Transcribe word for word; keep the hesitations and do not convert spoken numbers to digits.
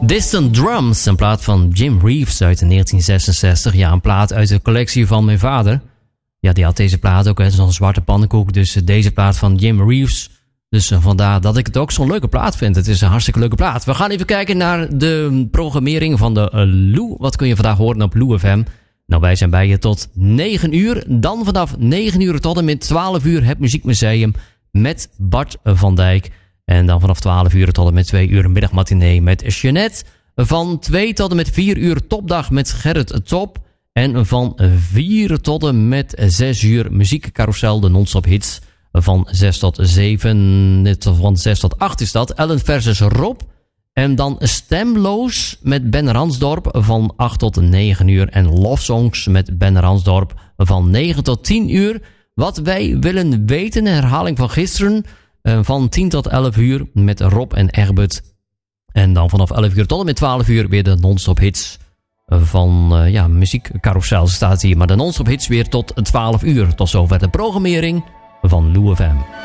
Distant Drums, een plaat van Jim Reeves uit negentien zesenzestig. Ja, een plaat uit de collectie van mijn vader. Ja, die had deze plaat ook, hè, zo'n zwarte pannenkoek. Dus deze plaat van Jim Reeves. Dus uh, vandaar dat ik het ook zo'n leuke plaat vind. Het is een hartstikke leuke plaat. We gaan even kijken naar de programmering van de uh, Lou. Wat kun je vandaag horen op Lou F M? Nou, wij zijn bij je tot negen uur. Dan vanaf negen uur tot en met twaalf uur het Muziekmuseum met Bart van Dijk. En dan vanaf twaalf uur tot en met twee uur middagmatinee met Jeanette. Van twee tot en met vier uur topdag met Gerrit Top. En van vier tot en met zes uur muziekcarousel, de non-stop hits. Van zes tot zeven, van zes tot acht is dat. Ellen versus Rob. En dan Stemloos met Ben Ransdorp van acht tot negen uur. En Love Songs met Ben Ransdorp van negen tot tien uur. Wat wij willen weten, een herhaling van gisteren. Van tien tot elf uur met Rob en Egbert. En dan vanaf elf uur tot en met twaalf uur weer de non-stop hits van uh, ja, muziekcarousel staat hier. Maar de non-stop hits weer tot twaalf uur. Tot zover de programmering van Lou F M.